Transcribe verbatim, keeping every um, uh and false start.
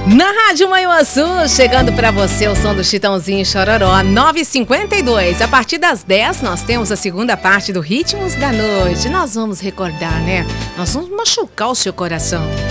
Na Rádio Manhuaçu, chegando pra você o som do Chitãozinho e Chororó, nove e cinquenta e dois. A partir das dez, nós temos a segunda parte do Ritmos da Noite. Nós vamos recordar, né? Nós vamos machucar o seu coração.